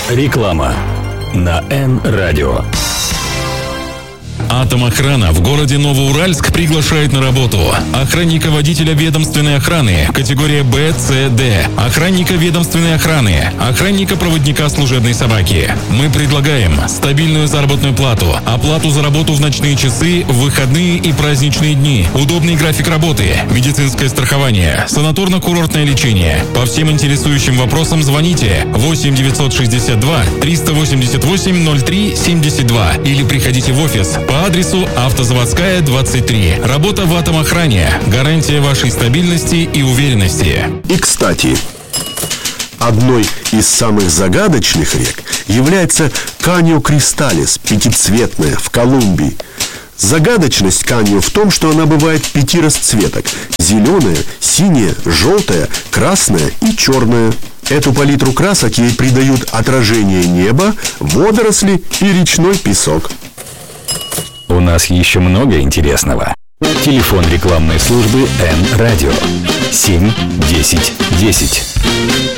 Реклама на Н-радио. Атомохрана в городе Новоуральск приглашает на работу охранника-водителя ведомственной охраны, категория Б, С, Д, охранника ведомственной охраны, охранника-проводника служебной собаки. Мы предлагаем стабильную заработную плату, оплату за работу в ночные часы, в выходные и праздничные дни, удобный график работы, медицинское страхование, санаторно-курортное лечение. По всем интересующим вопросам звоните 8 962 388 03 72 или приходите в офис по адресу Автозаводская, 23. Работа в Атомохране. Гарантия вашей стабильности и уверенности. И, кстати, одной из самых загадочных рек является Каньо Кристаллис, пятицветная, в Колумбии. Загадочность Каньо в том, что она бывает 5 расцветок: зеленая, синяя, желтая, красная и черная. Эту палитру красок ей придают отражение неба, водоросли и речной песок. У нас еще много интересного. Телефон рекламной службы Н-радио 7 10 10.